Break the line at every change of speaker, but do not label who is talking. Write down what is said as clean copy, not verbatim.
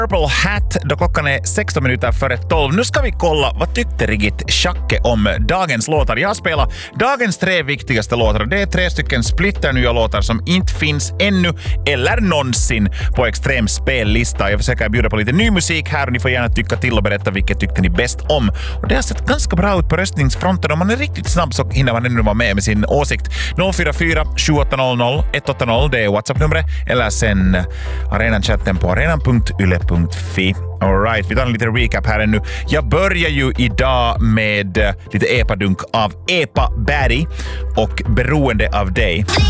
Purple Hat då klockan är 16 minuter före 12. Nu ska vi kolla vad tyckte Rigit Schacke om dagens låtar. Jag har spelat dagens 3 viktigaste låtar. Det är 3 stycken splitternya låtar som inte finns ännu eller någonsin på Extrem spellista. Jag försöker bjuda på lite ny musik här och ni får gärna tycka till och berätta vilket tyckte ni bäst om. Och det har sett ganska bra ut på röstningsfronten. Om man är riktigt snabb så hinner man ännu vara med sin åsikt. 044 780 180, det är WhatsApp-numret. Eller sen arenan-chatten på arenan.yle.fi. All right, vi tar en liten recap här ännu. Jag börjar ju idag med lite epadunk av Epa Berry och Beroende av dig.